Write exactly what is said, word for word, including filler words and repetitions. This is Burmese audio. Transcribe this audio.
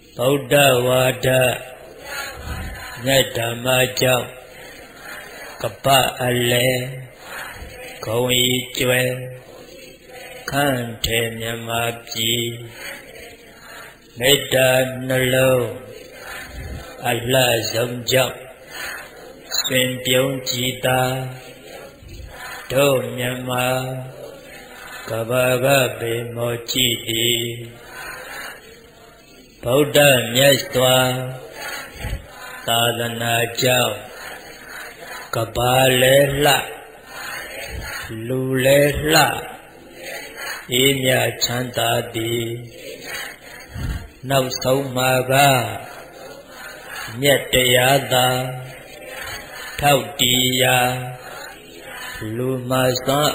ဗုဒ္ဓဝါဒမြတ်ဓမ္မကြောင့်ကပ္ပအလဲဂုံဤကျွဲခန့်ထေမြမပြည်မေတ္တာနှလုံးအလှဆုံးကြောင့်ဆွင်ပြုံးကြည်သာတို့မြမကဘာကပေမောကြည်သည်ဗုဒ္ဓမြတ်စွာသာသနာကြောင့်ကဘာလဲလှလူလဲလှအေးမြချမ်းသာသည်နောက်ဆုံးမှာကမြတ်တရားသာထောက်တီးရာလူမစွမ်း